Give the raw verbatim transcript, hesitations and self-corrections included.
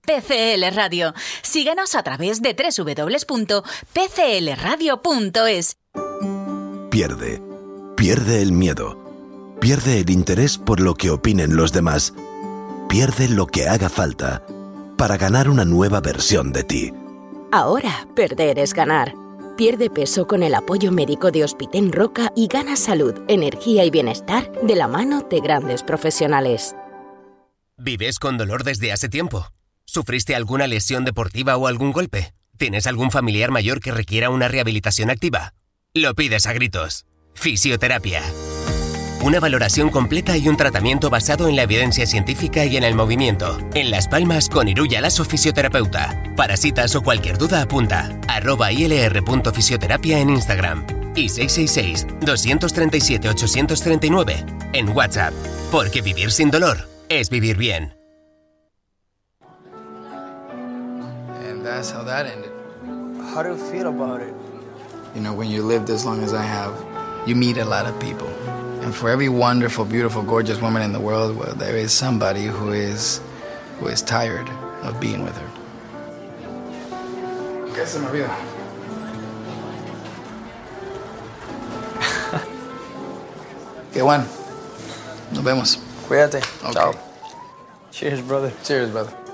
P C L Radio. Síguenos a través de doble u doble u doble u punto p c l radio punto es. Pierde. Pierde el miedo. Pierde el interés por lo que opinen los demás. Pierde lo que haga falta para ganar una nueva versión de ti. Ahora, perder es ganar. Pierde peso con el apoyo médico de Hospiten Roca y gana salud, energía y bienestar de la mano de grandes profesionales. ¿Vives con dolor desde hace tiempo? ¿Sufriste alguna lesión deportiva o algún golpe? ¿Tienes algún familiar mayor que requiera una rehabilitación activa? Lo pides a gritos. Fisioterapia. Una valoración completa y un tratamiento basado en la evidencia científica y en el movimiento. En Las Palmas con Iruya Lasso Fisioterapeuta. Para citas o cualquier duda apunta arroba ilr.fisioterapia en Instagram y seis seis seis, dos tres siete, ocho tres nueve en WhatsApp. Porque vivir sin dolor es vivir bien. And that's how that ended. How do you feel about it? You know, when you lived as long as I have, you meet a lot of people. And for every wonderful, beautiful, gorgeous woman in the world, well, there is somebody who is who is tired of being with her. ¿Qué se me olvida? Qué bueno. Nos vemos. Cuídate. Okay. Chao. Cheers, brother. Cheers, brother.